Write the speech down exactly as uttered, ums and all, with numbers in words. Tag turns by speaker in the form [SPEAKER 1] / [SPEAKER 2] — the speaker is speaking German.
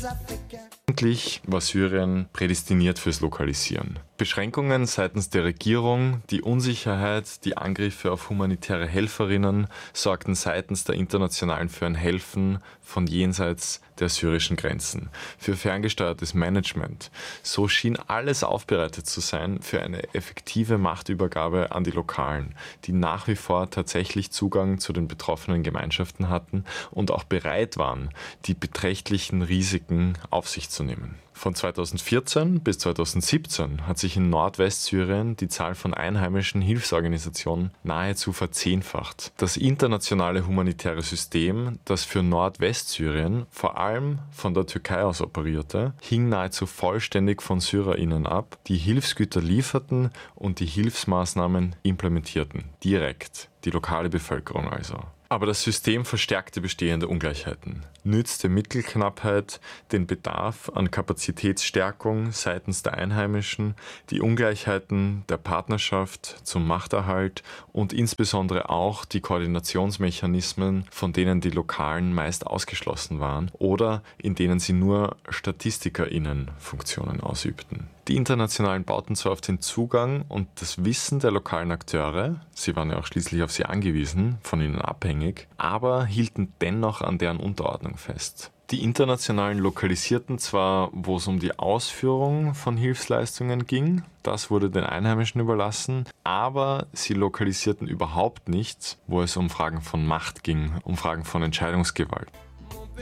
[SPEAKER 1] Eigentlich war Syrien prädestiniert fürs Lokalisieren. Beschränkungen seitens der Regierung, die Unsicherheit, die Angriffe auf humanitäre Helferinnen sorgten seitens der Internationalen für ein Helfen von jenseits der syrischen Grenzen, für ferngesteuertes Management. So schien alles aufbereitet zu sein für eine effektive Machtübergabe an die Lokalen, die nach wie vor tatsächlich Zugang zu den betroffenen Gemeinschaften hatten und auch bereit waren, die beträchtlichen Risiken auf sich zu nehmen. Von zweitausendvierzehn bis zweitausendsiebzehn hat sich in Nordwestsyrien die Zahl von einheimischen Hilfsorganisationen nahezu verzehnfacht. Das internationale humanitäre System, das für Nordwestsyrien vor allem von der Türkei aus operierte, hing nahezu vollständig von SyrerInnen ab, die Hilfsgüter lieferten und die Hilfsmaßnahmen implementierten. Direkt, die lokale Bevölkerung also. Aber das System verstärkte bestehende Ungleichheiten, nützte Mittelknappheit, den Bedarf an Kapazitätsstärkung seitens der Einheimischen, die Ungleichheiten der Partnerschaft zum Machterhalt und insbesondere auch die Koordinationsmechanismen, von denen die Lokalen meist ausgeschlossen waren oder in denen sie nur StatistikerInnen Funktionen ausübten. Die Internationalen bauten zwar auf den Zugang und das Wissen der lokalen Akteure, sie waren ja auch schließlich auf sie angewiesen, von ihnen abhängig, aber hielten dennoch an deren Unterordnung fest. Die Internationalen lokalisierten zwar, wo es um die Ausführung von Hilfsleistungen ging, das wurde den Einheimischen überlassen, aber sie lokalisierten überhaupt nicht, wo es um Fragen von Macht ging, um Fragen von Entscheidungsgewalt.